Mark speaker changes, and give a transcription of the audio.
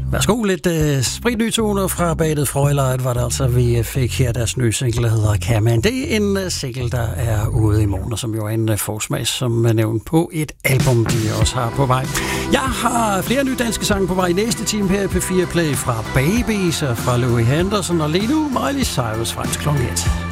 Speaker 1: Værsgo, lidt spritny toner fra bandet Frøjlejt var det altså, vi fik her deres nye single, der hedder Kaman. Det er en single, der er ude i morgen, og som jo er en forsmag, som er nævnt på et album, de også har på vej. Jeg har flere nye danske sange på vej i næste time her i P4 Play fra Babies og fra Louis Henderson, og lige nu Miley Cyrus frem til kl. 1.